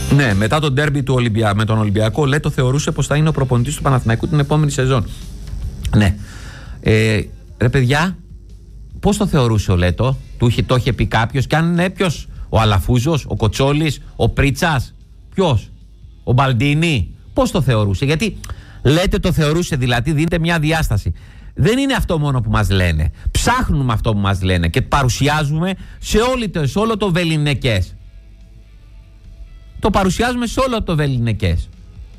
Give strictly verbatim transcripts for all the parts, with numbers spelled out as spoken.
Ναι, μετά τον ντέρμπι του Ολυμπια... με τον Ολυμπιακό, Λέτο θεωρούσε πως θα είναι ο προπονητής του Παναθηναϊκού την επόμενη σεζόν. Ναι. Ε, ρε παιδιά, πώς το θεωρούσε ο Λέτο, του είχε, το είχε πει κάποιος, και αν είναι ποιος, ο Αλαφούζος, ο Κοτσόλης, ο Πρίτσας, ποιος, ο Μπαλντίνι, πώς το θεωρούσε? Γιατί λέτε το θεωρούσε, δηλαδή δίνετε μια διάσταση. Δεν είναι αυτό μόνο που μας λένε. Ψάχνουμε αυτό που μας λένε και παρουσιάζουμε σε, όλη το, σε όλο το βεληνικές. Το παρουσιάζουμε σε όλο το βεληνικές.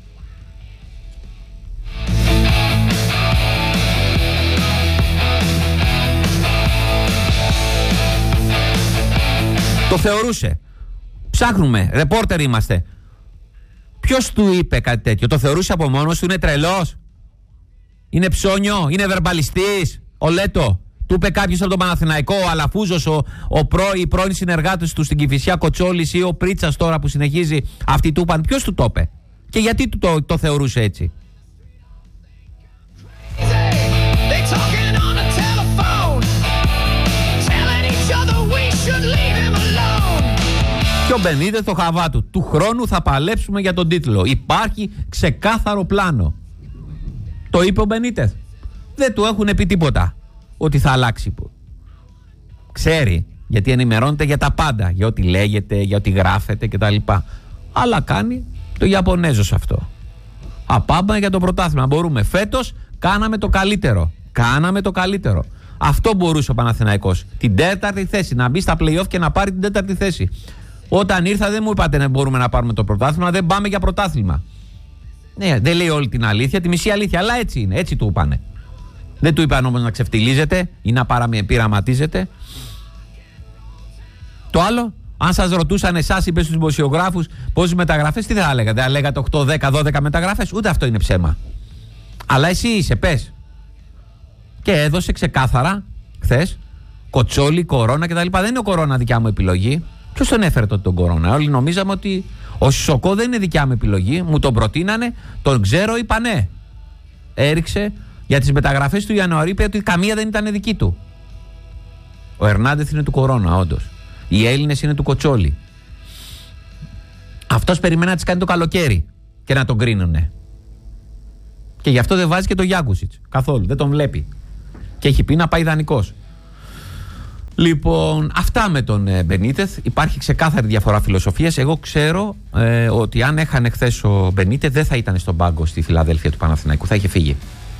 Το θεωρούσε. Ψάχνουμε, ρεπόρτερ είμαστε. Ποιος του είπε κάτι τέτοιο? Το θεωρούσε από μόνος του? Είναι τρελός? Είναι ψώνιο? Είναι βερμπαλιστής? Ο Λέτο? Του είπε κάποιος από τον Παναθηναϊκό, ο Αλαφούζος, ο, ο προ, οι πρώην συνεργάτες του στην Κηφισιά, Κοτσόλης ή ο Πρίτσας τώρα που συνεχίζει? Αυτοί του είπαν. Ποιος του το είπε? Και γιατί του το, το θεωρούσε έτσι? Και ο Μπενίτες το χαβά του. Του χρόνου θα παλέψουμε για τον τίτλο. Υπάρχει ξεκάθαρο πλάνο. Το είπε ο Μπενίτες. Δεν του έχουν πει τίποτα ότι θα αλλάξει. Ξέρει, γιατί ενημερώνεται για τα πάντα. Για ό,τι λέγεται, για ό,τι γράφεται κτλ. Αλλά κάνει το Ιαπωνέζος αυτό. Απάμπα για το πρωτάθλημα. Μπορούμε. Φέτος κάναμε το καλύτερο. Κάναμε το καλύτερο. Αυτό μπορούσε ο Παναθηναϊκός. Την τέταρτη θέση. Να μπει στα play-off και να πάρει την τέταρτη θέση. Όταν ήρθα δεν μου είπατε να μπορούμε να πάρουμε το πρωτάθλημα. Δεν πάμε για πρωτάθλημα. Ναι, δεν λέει όλη την αλήθεια, τη μισή αλήθεια. Αλλά έτσι είναι. Έτσι του είπανε. Δεν του είπαν όμως να ξεφτιλίζετε ή να παραπειραματίζετε. Το άλλο, αν σας ρωτούσαν εσάς, είπε στους δημοσιογράφους πόσες μεταγραφές, τι θα έλεγατε? Θα λέγατε οκτώ, δέκα, δώδεκα μεταγραφές? Ούτε αυτό είναι ψέμα. Αλλά εσύ είσαι, πες. Και έδωσε ξεκάθαρα χθες Κοτσόλη, Κορώνα κτλ. Δεν είναι ο Κορώνα δικιά μου επιλογή. Ποιος τον έφερε τότε τον Κορώνα? Όλοι νομίζαμε ότι ο Σισοκό δεν είναι δικιά μου επιλογή. Μου τον προτείνανε, τον ξέρω, είπα ναι. Έριξε για τις μεταγραφές του Ιανουαρίου, είπε ότι καμία δεν ήταν δική του. Ο Ερνάντεθ είναι του Κορώνα, όντως. Οι Έλληνες είναι του Κοτσόλη. Αυτός περιμένει να τις κάνει το καλοκαίρι και να τον κρίνουνε. Και γι' αυτό δεν βάζει και το Γιάκουσιτς καθόλου. Δεν τον βλέπει. Και έχει πει να πάει δανεικός. Λοιπόν, αυτά με τον ε, Μπενίτεθ. Υπάρχει ξεκάθαρη διαφορά φιλοσοφίας. Εγώ ξέρω ε, ότι αν έχανε χθες ο Μπενίτεθ δεν θα ήταν στον πάγκο στη Φιλαδέλφια του Παναθηναϊκού. Θα είχε φύγει.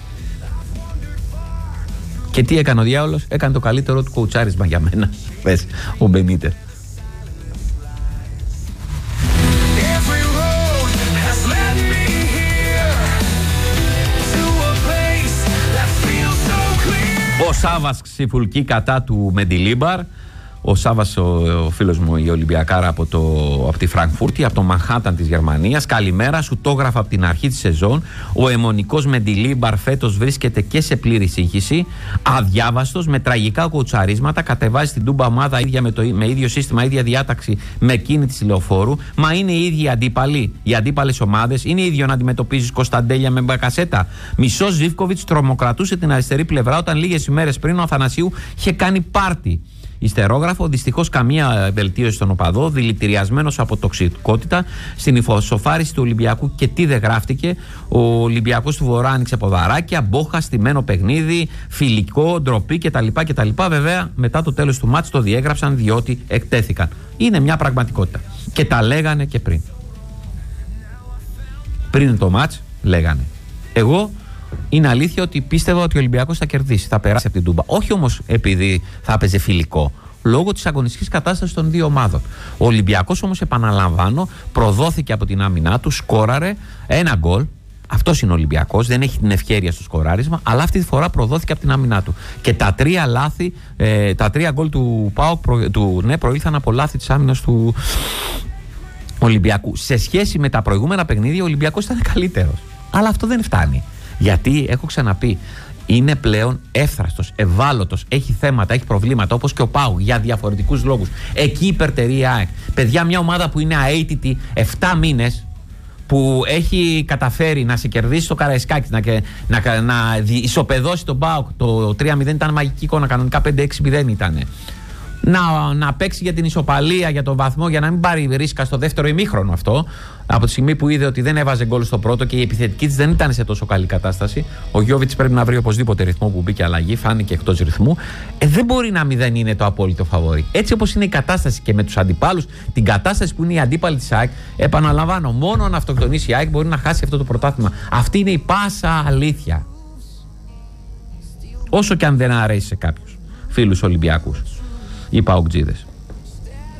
Και τι έκανε ο διάολος? Έκανε το καλύτερο του κοουτσάρισμα για μένα. Πες, ο Μπενίτεθ. Ο Σάβας ξυφουλκεί κατά του Μεντιλίμπαρ. Ο Σάβας, ο, ο φίλος μου, η Ολυμπιακάρα από, το, από τη Φραγκφούρτη, από το Μανχάταν της Γερμανίας. Καλημέρα, σου το έγραφα από την αρχή της σεζόν. Ο αιμονικός Μεντιλίμπαρ φέτος βρίσκεται και σε πλήρη σύγχυση. Αδιάβαστος, με τραγικά κοουτσαρίσματα. Κατεβάζει την Τούμπα ομάδα ίδια με, το, με ίδιο σύστημα, ίδια διάταξη με εκείνη της Λεωφόρου. Μα είναι οι ίδιοι αντίπαλοι, οι αντίπαλες ομάδες. Είναι ίδιο να αντιμετωπίζεις Κωνσταντέλια με Μπακασέτα. Μισός Ζίβκοβιτς τρομοκρατούσε την αριστερή πλευρά όταν λίγες ημέρες πριν ο Αθανασίου είχε κάνει πάρτι. Ιστερόγραφο, δυστυχώς καμία βελτίωση στον οπαδό, δηλητηριασμένος από τοξικότητα στην υφοσοφάριση του Ολυμπιακού. Και τι δεν γράφτηκε? Ο Ολυμπιακός του Βορρά άνοιξε ποδαράκια, μπόχα, στημένο παιχνίδι, φιλικό, ντροπή κτλ. κτλ. Βέβαια, μετά το τέλος του μάτς το διέγραψαν διότι εκτέθηκαν. Είναι μια πραγματικότητα. Και τα λέγανε και πριν. Πριν το μάτς, λέγανε. Εγώ. Είναι αλήθεια ότι πίστευα ότι ο Ολυμπιακός θα κερδίσει, θα περάσει από την Τούμπα. Όχι όμως επειδή θα έπαιζε φιλικό, λόγω της αγωνιστικής κατάστασης των δύο ομάδων. Ο Ολυμπιακός όμως, επαναλαμβάνω, προδόθηκε από την άμυνά του, σκόραρε ένα γκολ. Αυτός είναι ο Ολυμπιακός, δεν έχει την ευκαιρία στο σκοράρισμα, αλλά αυτή τη φορά προδόθηκε από την άμυνά του. Και τα τρία λάθη, ε, τα τρία γκολ του ΠΑΟΚ προ, του, ναι, προήλθαν από λάθη της άμυνας του Ολυμπιακού. Σε σχέση με τα προηγούμενα παιχνίδια, ο Ολυμπιακός ήταν καλύτερος. Αλλά αυτό δεν φτάνει. Γιατί, έχω ξαναπεί, είναι πλέον εύθραστος, ευάλωτος, έχει θέματα, έχει προβλήματα, όπως και ο ΠΑΟΚ, για διαφορετικούς λόγους. Εκεί υπερτερεί η ΑΕΚ. Παιδιά, μια ομάδα που είναι αίτητη επτά μήνες, που έχει καταφέρει να σε κερδίσει το Καραϊσκάκη, να, να, να ισοπεδώσει τον ΠΑΟΚ. Το τρία μηδέν ήταν μαγική εικόνα, κανονικά πέντε έξι μηδέν ήταν. να, να παίξει για την ισοπαλία, για τον βαθμό, για να μην πάρει ρίσκα στο δεύτερο ημίχρονο αυτό. Από τη στιγμή που είδε ότι δεν έβαζε γκολ στο πρώτο και η επιθετική της δεν ήταν σε τόσο καλή κατάσταση, ο Γιώβιτς πρέπει να βρει οπωσδήποτε ρυθμό που μπήκε αλλαγή, φάνηκε εκτός ρυθμού. Ε, δεν μπορεί να μην δεν είναι το απόλυτο φαβορί. Έτσι όπως είναι η κατάσταση και με τους αντιπάλους, την κατάσταση που είναι οι αντίπαλοι της ΑΕΚ, επαναλαμβάνω, μόνο αν αυτοκτονήσει η ΑΕΚ μπορεί να χάσει αυτό το πρωτάθλημα. Αυτή είναι η πάσα αλήθεια. Όσο και αν δεν αρέσει σε κάποιους φίλους Ολυμπιακούς ή Παοκτζίδες.